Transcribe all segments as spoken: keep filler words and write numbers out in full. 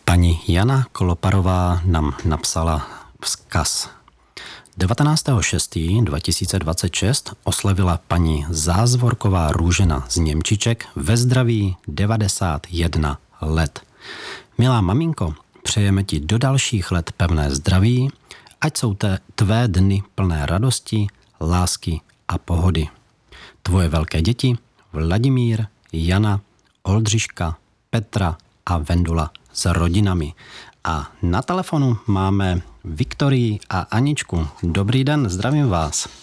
Paní Jana Kloparová nám napsala vzkaz. devatenáctého šestého dva tisíce dvacet šest oslavila paní Zázvorková Růžena z Němčiček ve zdraví devadesát jedna let. Milá maminko, přejeme ti do dalších let pevné zdraví, ať jsou te tvé dny plné radosti, lásky a pohody. Tvoje velké děti Vladimír, Jana, Oldřiška, Petra a Vendula s rodinami. A na telefonu máme Viktorii a Aničku. Dobrý den, zdravím vás.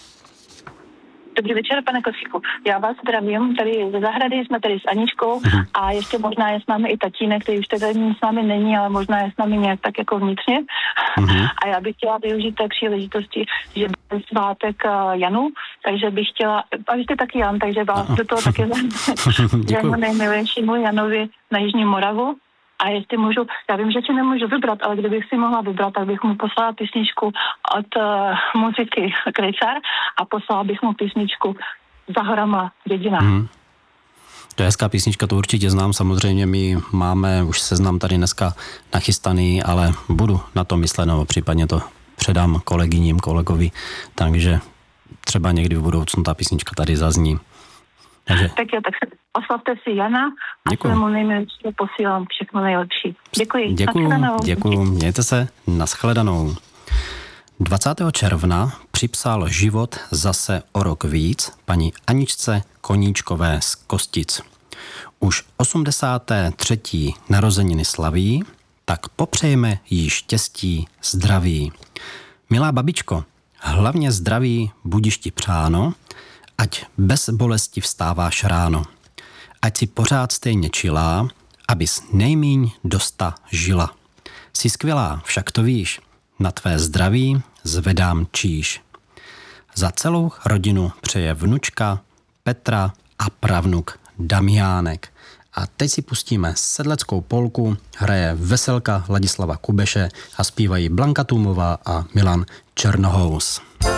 Dobrý večer, pane Kosíku. Já vás zdravím, tady ze zahrady jsme tady s Aničkou uh-huh. a ještě možná je s námi i tatínek, který už tady s námi není, ale možná je s námi nějak tak jako vnitřně. Uh-huh. A já bych chtěla využít té příležitosti, že byl svátek Janu, takže bych chtěla, a vy jste taky Jan, takže vás do toho také zájmu nejmilejšímu Janovi na Jižní Moravu. A jestli můžu, já vím, že si nemůžu vybrat, ale kdybych si mohla vybrat, tak bych mu poslala písničku od uh, muziky Krejcar a poslala bych mu písničku Za horama dědina. Hmm. To je hezká písnička, to určitě znám, samozřejmě my máme už seznam tady dneska nachystaný, ale budu na to myslet, nebo případně to předám kolegyním, kolegovi, takže třeba někdy v budoucnu ta písnička tady zazní. Takže... Tak jo, tak se oslavte si Jana a svému nejmenšímu posílám všechno nejlepší. Děkuji. Děkuji, děkuji. Mějte se, nashledanou. dvacátého června připsal život zase o rok víc paní Aničce Koníčkové z Kostic. Už osmdesáté třetí narozeniny slaví, tak popřejme jí štěstí, zdraví. Milá babičko, hlavně zdraví budiš ti přáno, ať bez bolesti vstáváš ráno. Ať si pořád stejně čilá, abys nejmíň dosta žila. Jsi skvělá, však to víš, na tvé zdraví zvedám číš. Za celou rodinu přeje vnučka Petra a pravnuk Damiánek. A teď si pustíme sedleckou polku, hraje veselka Ladislava Kubeše a zpívají Blanka Tůmová a Milan Černohous.